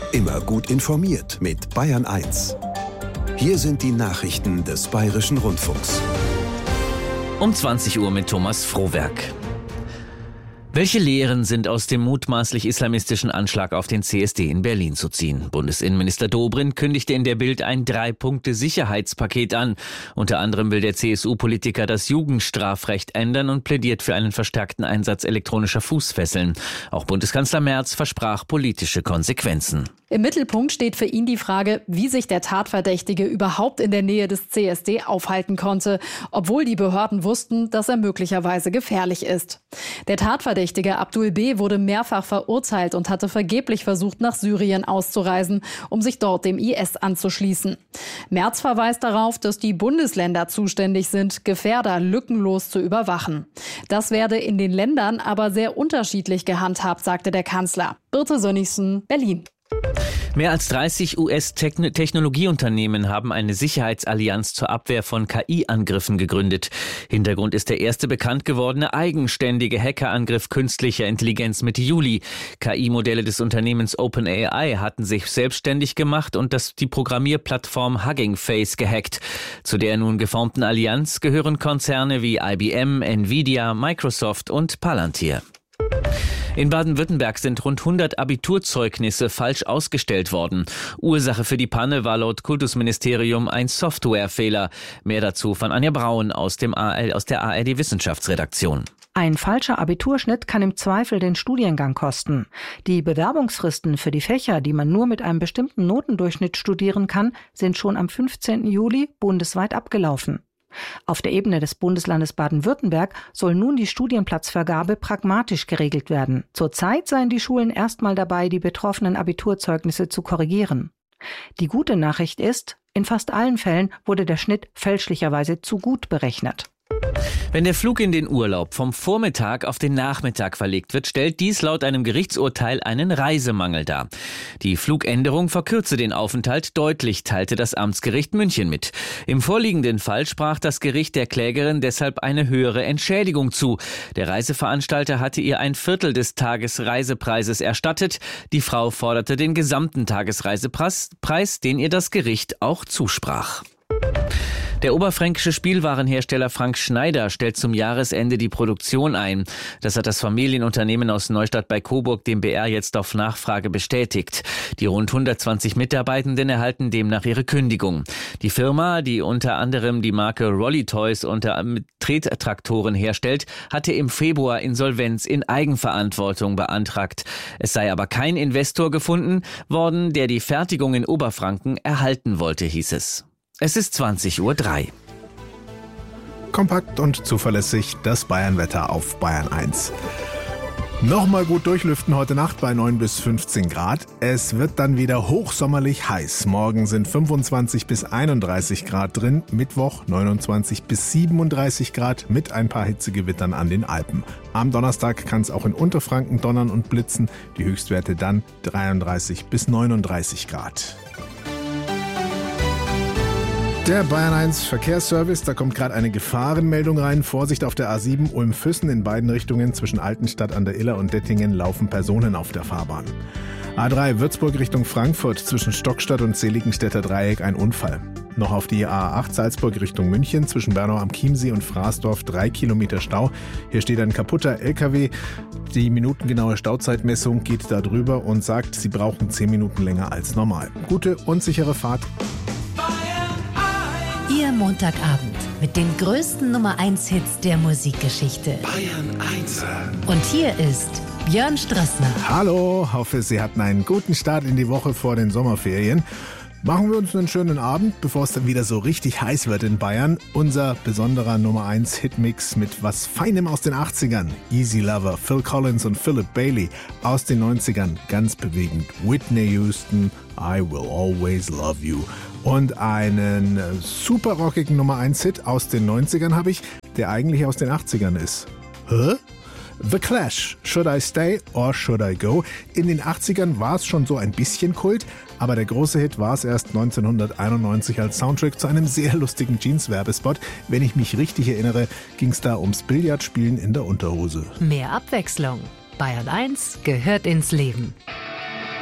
Immer gut informiert mit Bayern 1. Hier sind die Nachrichten des Bayerischen Rundfunks. Um 20 Uhr mit Thomas Frohwerk. Welche Lehren sind aus dem mutmaßlich islamistischen Anschlag auf den CSD in Berlin zu ziehen? Bundesinnenminister Dobrindt kündigte in der Bild ein 3-Punkte-Sicherheitspaket an. Unter anderem will der CSU-Politiker das Jugendstrafrecht ändern und plädiert für einen verstärkten Einsatz elektronischer Fußfesseln. Auch Bundeskanzler Merz versprach politische Konsequenzen. Im Mittelpunkt steht für ihn die Frage, wie sich der Tatverdächtige überhaupt in der Nähe des CSD aufhalten konnte, obwohl die Behörden wussten, dass er möglicherweise gefährlich ist. Der Tatverdächtige Abdul B. wurde mehrfach verurteilt und hatte vergeblich versucht, nach Syrien auszureisen, um sich dort dem IS anzuschließen. Merz verweist darauf, dass die Bundesländer zuständig sind, Gefährder lückenlos zu überwachen. Das werde in den Ländern aber sehr unterschiedlich gehandhabt, sagte der Kanzler. Birte Sönnigsen, Berlin. Mehr als 30 US-Technologieunternehmen haben eine Sicherheitsallianz zur Abwehr von KI-Angriffen gegründet. Hintergrund ist der erste bekannt gewordene eigenständige Hackerangriff künstlicher Intelligenz Mitte Juli. KI-Modelle des Unternehmens OpenAI hatten sich selbstständig gemacht und die Programmierplattform Hugging Face gehackt. Zu der nun geformten Allianz gehören Konzerne wie IBM, Nvidia, Microsoft und Palantir. In Baden-Württemberg sind rund 100 Abiturzeugnisse falsch ausgestellt worden. Ursache für die Panne war laut Kultusministerium ein Softwarefehler. Mehr dazu von Anja Braun aus der ARD-Wissenschaftsredaktion. Ein falscher Abiturschnitt kann im Zweifel den Studiengang kosten. Die Bewerbungsfristen für die Fächer, die man nur mit einem bestimmten Notendurchschnitt studieren kann, sind schon am 15. Juli bundesweit abgelaufen. Auf der Ebene des Bundeslandes Baden-Württemberg soll nun die Studienplatzvergabe pragmatisch geregelt werden. Zurzeit seien die Schulen erstmal dabei, die betroffenen Abiturzeugnisse zu korrigieren. Die gute Nachricht ist, in fast allen Fällen wurde der Schnitt fälschlicherweise zu gut berechnet. Wenn der Flug in den Urlaub vom Vormittag auf den Nachmittag verlegt wird, stellt dies laut einem Gerichtsurteil einen Reisemangel dar. Die Flugänderung verkürze den Aufenthalt deutlich, teilte das Amtsgericht München mit. Im vorliegenden Fall sprach das Gericht der Klägerin deshalb eine höhere Entschädigung zu. Der Reiseveranstalter hatte ihr 1/4 des Tagesreisepreises erstattet. Die Frau forderte den gesamten Tagesreisepreis, den ihr das Gericht auch zusprach. Der oberfränkische Spielwarenhersteller Frank Schneider stellt zum Jahresende die Produktion ein. Das hat das Familienunternehmen aus Neustadt bei Coburg dem BR jetzt auf Nachfrage bestätigt. Die rund 120 Mitarbeitenden erhalten demnach ihre Kündigung. Die Firma, die unter anderem die Marke Rolly Toys unter Trettraktoren herstellt, hatte im Februar Insolvenz in Eigenverantwortung beantragt. Es sei aber kein Investor gefunden worden, der die Fertigung in Oberfranken erhalten wollte, hieß es. Es ist 20:03 Uhr. Kompakt und zuverlässig das Bayernwetter auf Bayern 1. Nochmal gut durchlüften heute Nacht bei 9 bis 15 Grad. Es wird dann wieder hochsommerlich heiß. Morgen sind 25 bis 31 Grad drin. Mittwoch 29 bis 37 Grad mit ein paar Hitzegewittern an den Alpen. Am Donnerstag kann es auch in Unterfranken donnern und blitzen. Die Höchstwerte dann 33 bis 39 Grad. Der Bayern 1 Verkehrsservice, da kommt gerade eine Gefahrenmeldung rein. Vorsicht auf der A7 Ulm-Füssen in beiden Richtungen zwischen Altenstadt an der Iller und Dettingen laufen Personen auf der Fahrbahn. A3 Würzburg Richtung Frankfurt zwischen Stockstadt und Seligenstädter Dreieck ein Unfall. Noch auf die A8 Salzburg Richtung München zwischen Bernau am Chiemsee und Fraßdorf 3 Kilometer Stau. Hier steht ein kaputter LKW. Die minutengenaue Stauzeitmessung geht da drüber und sagt, sie brauchen 10 Minuten länger als normal. Gute und sichere Fahrt. Ihr Montagabend mit den größten Nummer-1-Hits der Musikgeschichte. Bayern 1. Und hier ist Björn Strassner. Hallo, hoffe, Sie hatten einen guten Start in die Woche vor den Sommerferien. Machen wir uns einen schönen Abend, bevor es dann wieder so richtig heiß wird in Bayern. Unser besonderer Nummer-1-Hitmix mit was Feinem aus den 80ern. Easy Lover, Phil Collins und Philip Bailey. Aus den 90ern ganz bewegend. Whitney Houston, I Will Always Love You. Und einen super rockigen Nummer-1-Hit aus den 90ern habe ich, der eigentlich aus den 80ern ist. Hä? The Clash, Should I Stay or Should I Go? In den 80ern war es schon so ein bisschen Kult, aber der große Hit war es erst 1991 als Soundtrack zu einem sehr lustigen Jeans-Werbespot. Wenn ich mich richtig erinnere, ging es da ums Billardspielen in der Unterhose. Mehr Abwechslung. Bayern 1 gehört ins Leben.